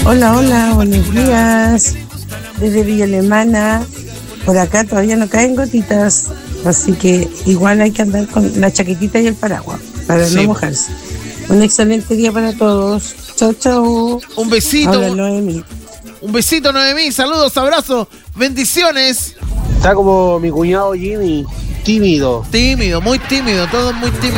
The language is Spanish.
Hola, buenos días. Desde Villa Alemana, por acá todavía no caen gotitas, así que igual hay que andar con la chaquetita y el paraguas para no mojarse. Un excelente día para todos. Chau, chau. Un besito. Hola, Noemi. Un besito, Noemí. Saludos, abrazos, bendiciones. Está como mi cuñado Jimmy, tímido. Tímido, muy tímido, todo muy tímido.